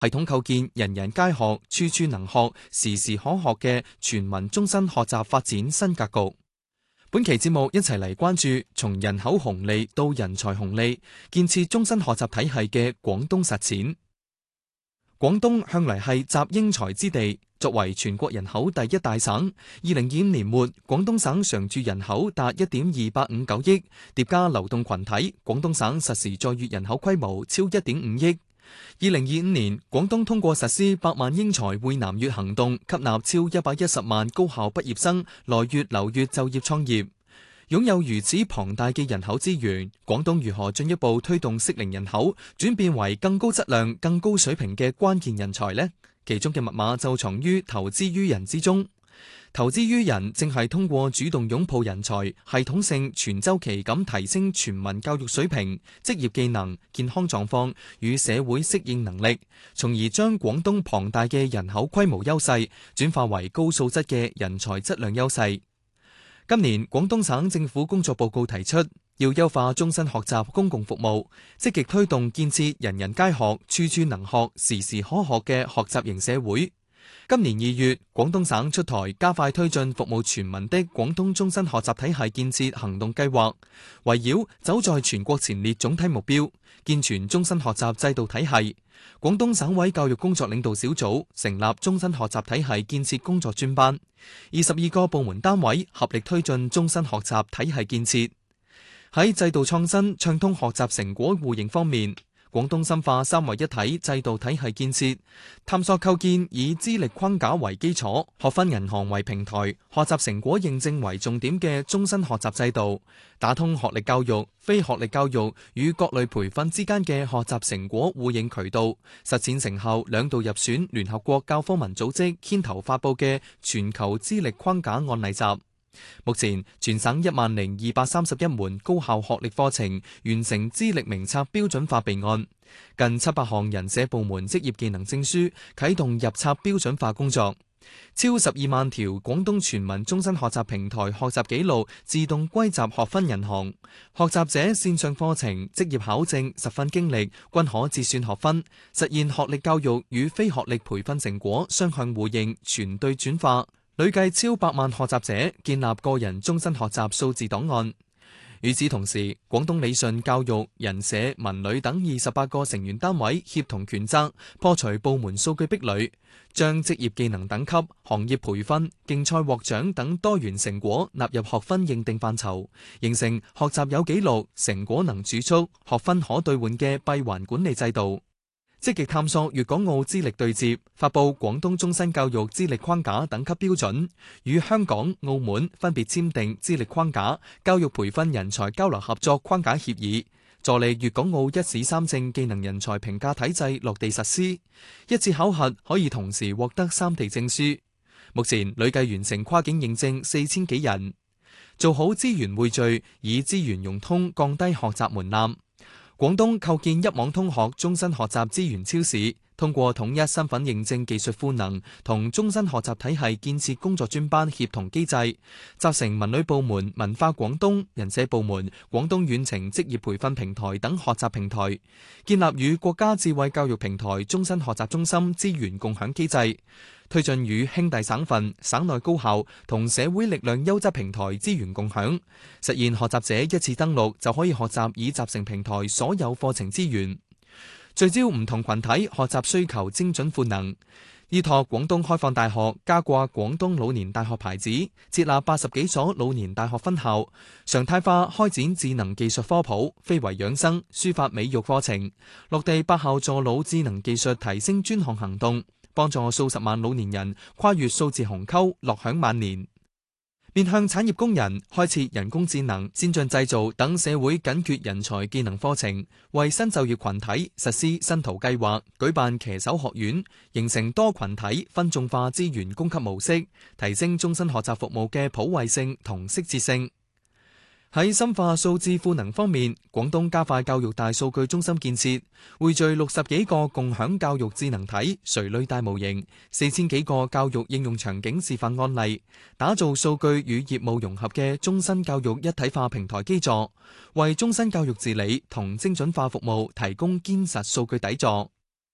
系統構建人人皆學、處處能學、時時可學嘅全民終身學習發展新格局。本期節目一齊嚟關注從人口紅利到人才紅利，建設終身學習體系嘅廣東實踐。廣東向嚟係集英才之地，作為全國人口第一大省，2025年末廣東省常住人口達1.2859億，疊加流動群體，廣東省實時在粵人口規模超1.5億。2025年，廣東通過實施百萬英才匯南粵行動，吸納超110萬高校畢業生來粵留粵就業創業。擁有如此龐大嘅人口資源，廣東如何進一步推動適齡人口轉變為更高質量、更高水平嘅關鍵人才呢？其中嘅密碼就藏於投資於人之中。投資於人正係通過主動擁抱人才，系統性全周期咁提升全民教育水平、職業技能、健康狀況與社會適應能力，從而將廣東龐大嘅人口規模優勢轉化為高素質嘅人才質量優勢。今年廣東省政府工作報告提出，要優化終身學習公共服務，積極推動建設人人皆學、處處能學、時時可學嘅學習型社會。今年2月，廣東省出台加快推進服務全民的廣東終身學習體系建設行動計劃，圍繞走在全國前列總體目標，健全終身學習制度體系。廣東省委教育工作領導小組成立終身學習體系建設工作專班，22個部門單位合力推進終身學習體系建設。喺制度創新、暢通學習成果互認方面，廣東深化三位一體制度體系建設，探索構建以資歷框架為基礎、學分銀行為平台、學習成果認證為重點嘅終身學習制度，打通學歷教育、非學歷教育與各類培訓之間嘅學習成果互認渠道，實踐成效2度入選聯合國教科文組織牽頭發佈嘅全球資歷框架案例集。目前全省10231門高校學歷課程完成資歷名冊標準化備案，近700項人社部門職業技能證書啟動入冊標準化工作，超12萬條廣東全民終身學習平台學習記錄自動歸集學分銀行，學習者線上課程、職業考證、實訓經歷均可折算學分，實現學歷教育與非學歷培訓成果雙向互認、全對轉化。累計超100萬學習者建立個人終身學習數字檔案。與此同時，廣東理信教育、人社、文旅等28個成員單位協同權責，破除部門數據壁壘，將職業技能等級、行業培訓、競賽獲獎等多元成果納入學分認定範疇，形成學習有記錄、成果能儲蓄、學分可兌換嘅閉環管理制度。積極探索粵港澳資歷對接，發布廣東終身教育資歷框架等級標準，與香港、澳門分別簽訂資歷框架、教育培訓人才交流合作框架協議，助力粵港澳一試三證技能人才評價體制落地實施。一次考核可以同時獲得3地證書。目前累計完成跨境認證4000幾人。做好資源匯聚，以資源融通降低學習門檻。廣東構建一網通學終身學習資源超市，通過統一身份認證技術賦能同終身學習體系建設工作專班協同機制，集成文旅部門文化廣東、人社部門廣東遠程職業培訓平台等學習平台，建立與國家智慧教育平台終身學習中心資源共享機制，推進與兄弟省份、省內高校同社會力量優質平台資源共享，實現學習者一次登錄就可以學習已集成平台所有課程資源，聚焦唔同群體學習需求精準賦能。依託廣東開放大學加掛廣東老年大學牌子，設立80幾所老年大學分校，常態化開展智能技術科普、非遺養生、書法美育課程，落地8校助老智能技術提升專項行動，幫助數十萬老年人跨越數字鴻溝，樂享晚年。面向產業工人，開設人工智能、先進製造等社會緊缺人才技能課程，為新就業群體實施新途計劃，舉辦騎手學院，形成多群體分眾化資源供給模式，提升終身學習服務嘅普惠性同適切性。喺深化數字賦能方面，廣東加快教育大數據中心建設，匯聚60幾個共享教育智能體、垂類大模型、4000幾個教育應用場景示範案例，打造數據與業務融合嘅終身教育一體化平台基座，為終身教育治理同精準化服務提供堅實數據底座。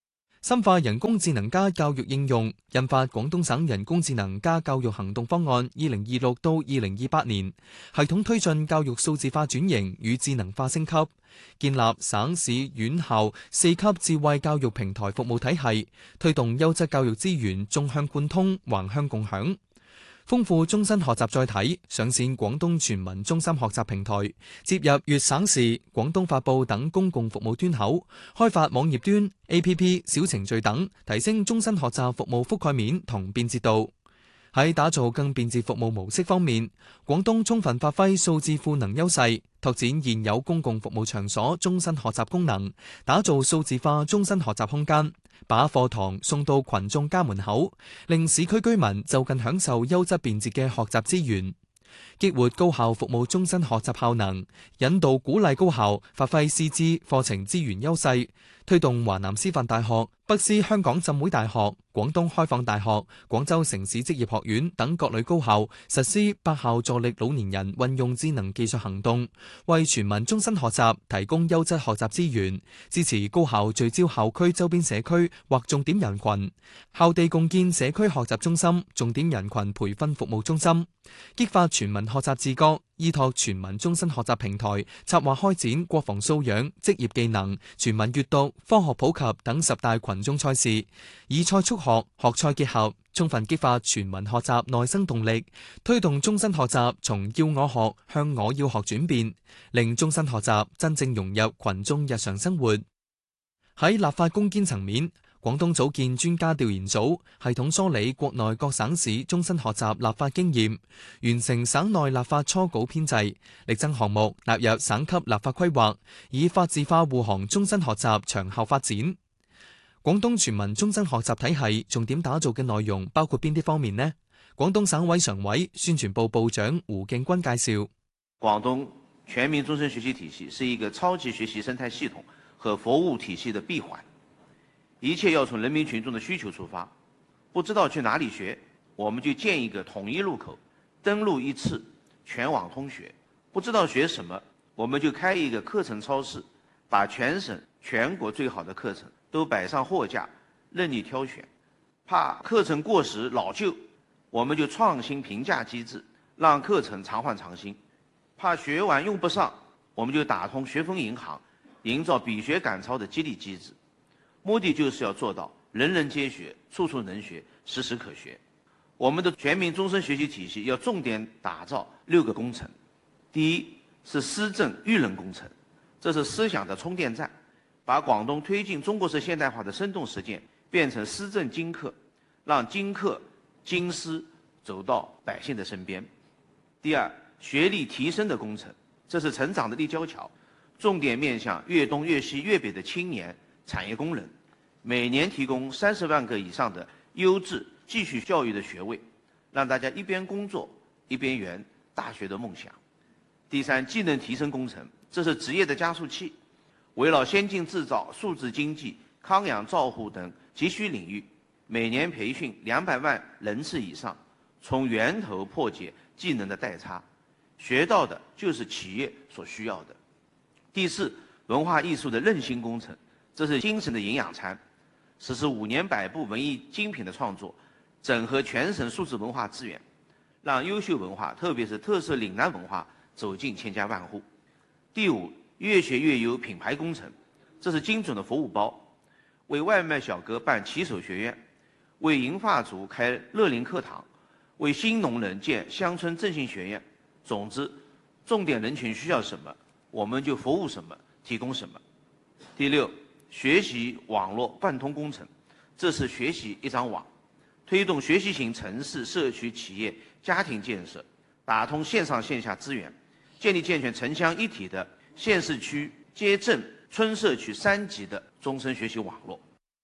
深化人工智能加教育應用，印發廣東省人工智能加教育行動方案2026到2028年，系統推進教育數字化轉型與智能化升級，建立省市院校4級智慧教育平台服務體系，推動優質教育資源縱向貫通、橫向共享。豐富終身學習載體，上線廣東全民終身學習平台，接入粵省市、廣東發布等公共服務端口，開發網頁端、APP、小程序等，提升終身學習服務覆蓋面同便捷度。喺打造更便捷服務模式方面，廣東充分發揮數字賦能優勢，拓展現有公共服務場所終身學習功能，打造數字化終身學習空間，把課堂送到群眾家門口，令市區居民就近享受優質便捷嘅學習資源。激活高校服務終身學習效能，引導鼓勵高校發揮師資課程資源優勢，推動華南師範大學、北師香港浸會大學、廣東開放大學、廣州城市職業學院等各類高校實施百校助力老年人運用智能技術行動，為全民終身學習提供優質學習資源，支持高校聚焦校區周邊社區或重點人群，校地共建社區學習中心、重點人群培訓服務中心，激發全民學習自覺，依託全民終身學習平台，策劃開展國防素養、職業技能、全民閱讀、科學普及等10大群眾賽事，以賽促學、學賽結合，充分激發全民學習內生動力，推動終身學習從要我學向我要學轉變，令終身學習真正融入群眾日常生活。喺立法攻堅層面，廣東組建專家調研組，系統梳理國內各省市終身學習立法經驗，完成省內立法初稿編製，力爭項目納入省級立法規劃，以法治化護航終身學習長效發展。廣東全民終身學習體系重點打造嘅內容包括邊啲方面呢？廣東省委常委、宣傳部部長胡敬軍介紹： 廣東全民終身學習體系是一個超級學習生態系統和服務體系的閉環。一切要從人民群眾的需求出發，不知道去哪裡學，我們就建一個統一入口，登錄一次，全網通學。不知道學什麼，我們就開一個課程超市，把全省全國最好的課程都擺上貨架，任你挑選。怕課程過時老舊，我們就創新評價機制，讓課程常換常新。怕學完用不上，我們就打通學分銀行，營造比學趕超的激勵機制。目的就是要做到人人皆學、處處能學、時時可學。我們的全民終身學習體系要重點打造6個工程。第一是思政育人工程，這是思想的充電站，把廣東推進中國式現代化的生動實踐變成思政經課，讓經課經思走到百姓的身邊。第二，學歷提升的工程，這是成長的立交橋，重點面向粵東、粵西、粵北的青年產業工人，每年提供30萬個以上的優質繼續教育的學位，讓大家一邊工作一邊圓大學的夢想。第三，技能提升工程，這是職業的加速器，圍繞先進製造、數字經濟、康養照護等急需領域，每年培訓200萬人次以上，從源頭破解技能的代差，學到的就是企業所需要的。第四，文化藝術的韌性工程，這是精神的營養餐，實施5年100部文藝精品的創作，整合全省數字文化資源，讓優秀文化，特別是特色嶺南文化走進千家萬戶。第五，越學越優品牌工程，這是精準的服務包，為外賣小哥辦騎手學院，為銀髮族開樂齡課堂，為新農人建鄉村振興學院。總之，重點人群需要什麼，我們就服務什麼，提供什麼。第六，學習網絡貫通工程，這是學習一張網，推動學習型城市、社區、企業、家庭建設，打通線上線下資源，建立健全城鄉一體的縣市區、街鎮、村社區3級的終身學習網絡。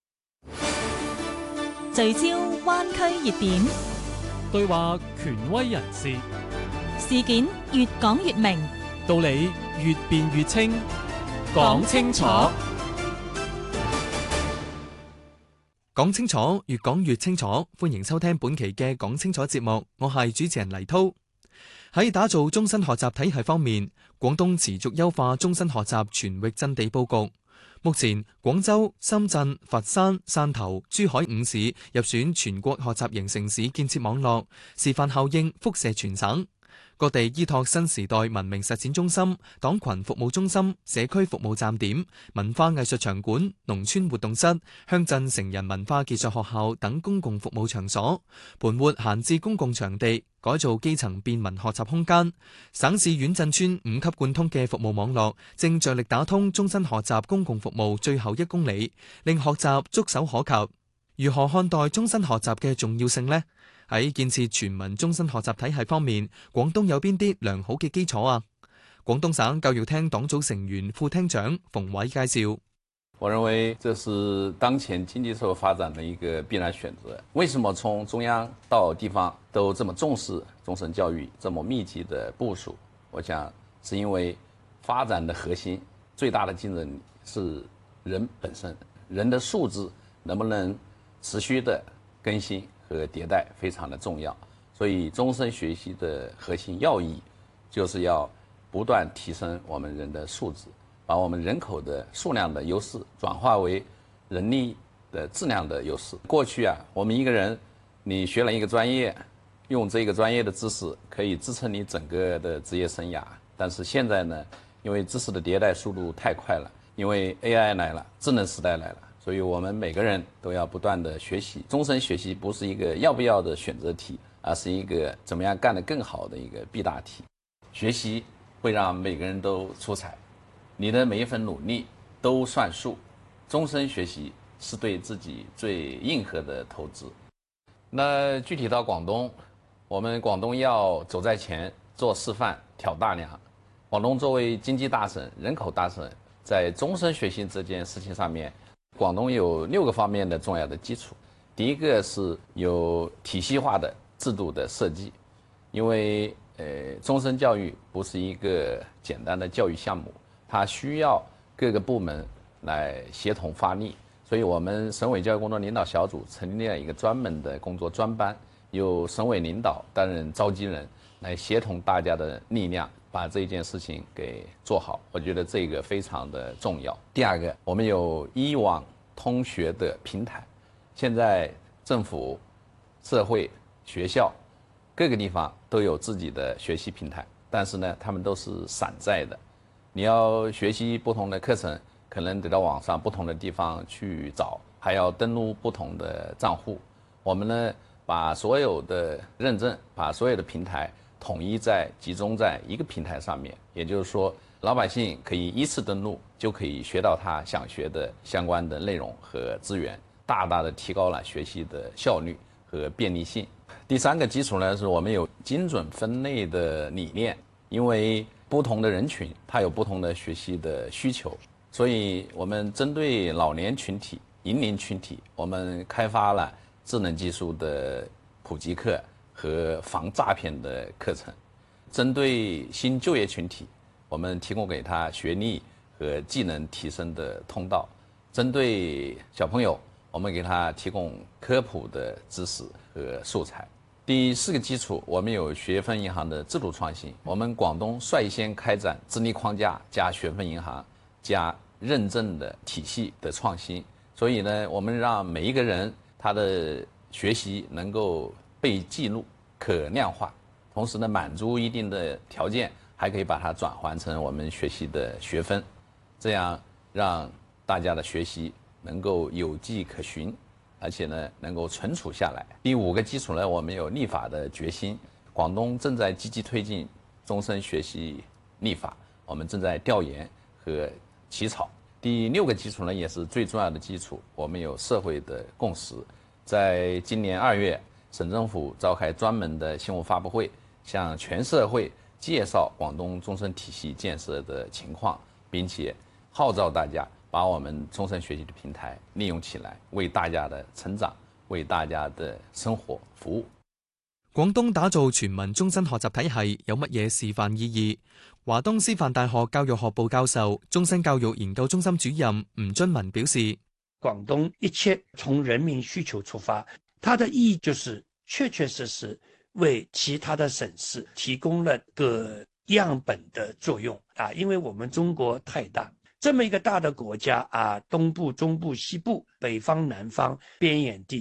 聚焦灣區熱點， 對話權威人士， 事件越講越明， 道理越辯越清，講清楚。 講清楚，越講越清楚。歡迎收聽本期嘅講清楚節目，我係主持人黎濤。喺打造終身學習體系方面，廣東持續優化終身學習全域陣地佈局。 目前，廣州、深圳、佛山、汕頭、珠海5市入選全國學習型城市建設網絡，示範效應輻射全省。各地依託新時代文明實踐中心、黨群服務中心、社區服務站點、文化藝術場館、農村活動室、鄉鎮成人文化技術學校等公共服務場所，盤活閒置公共場地，改造基層便民學習空間。省市縣鎮村5級貫通嘅服務網絡，正着力打通終身學習公共服務最後1公里，令學習觸手可及。如何看待終身學習嘅重要性呢？喺建設全民終身學習體系方面，廣東有邊啲良好嘅基礎啊？廣東省教育廳黨組成員副廳長馮偉介紹。 我認為這是當前經濟社會發展的一個必然選擇。為什麼從中央到地方都這麼重視終身教育，這麼密集的部署？我想是因為發展的核心最大的競爭力是人本身，人的素質能不能持續的更新和迭代非常的重要，所以終身學習的核心要義就是要不斷提升我們人的素質，把我們人口的數量的優勢轉化為人力的質量的優勢。過去啊，我們一個人你學了一個專業，用這個專業的知識可以支撐你整個的職業生涯，但是現在呢，因為知識的迭代速度太快了，因為 AI 來了，智能時代來了，所以我們每個人都要不斷的學習。終身學習不是一個要不要的選擇題，而是一個怎麼樣幹得更好的一個必答題。學習會讓每個人都出彩，你的每一份努力都算數。終身學習是對自己最硬核的投資。那具體到廣東，我們廣東要走在前，做示範，挑大梁。廣東作為經濟大省、人口大省，在終身學習這件事情上面，廣東有6個方面的重要的基礎。第一個是有體系化的制度的設計，因為終身教育不是一個簡單的教育項目，它需要各個部門來協同發力，所以我們省委教育工作領導小組成立了一個專門的工作專班，由省委領導擔任召集人，來協同大家的力量，把這件事情給做好。我覺得這個非常的重要。第二個，我們有一網通學的平台，現在政府、社會、學校各個地方都有自己的學習平台，但是呢，他們都是散在的。你要學習不同的課程，可能得到網上不同的地方去找，還要登錄不同的賬戶。我們呢，把所有的認證，把所有的平台統一集中在一個平台上面，也就是說，老百姓可以依次登錄，就可以學到他想學的相關的內容和資源，大大的提高了學習的效率和便利性。第三個基礎呢，是我們有精準分類的理念，因為不同的人群他有不同的學習的需求，所以我們針對老年群體、銀齡群體，我們開發了智能技術的普及課和防詐騙的課程。針對新就業群體，我們提供給他學歷和技能提升的通道。針對小朋友，我們給他提供科普的知識和素材。第4個基礎，我們有學分銀行的制度創新。我們廣東率先開展資歷框架加學分銀行加認證的體系的創新。所以呢，我們讓每一個人他的學習能夠被記錄、可量化，同時呢，滿足一定的條件，還可以把它轉換成我們學習的學分，這樣讓大家的學習能夠有跡可循，而且呢，能夠存儲下來。第5個基礎呢，我們有立法的決心。廣東正在積極推進終身學習立法，我們正在調研和起草。第6個基礎呢，也是最重要的基礎，我們有社會的共識。在今年2月，省政府召開專門的新聞發佈會，向全社會介紹廣東終身體系建設的情況，並且號召大家把我們終身學習的平台利用起來，為大家的成長、為大家的生活服務。 廣東打造全民終身學習體系有乜嘢示範意義？華東師範大學教育學部教授、終身教育研究中心主任吳津文表示， 廣東一切從人民需求出發，它的意義就是確確實實為其他的省市提供了個樣本的作用啊！因為我們中國太大， 这么一个大的国家啊，东部、中部、西部、北方、南方、边远地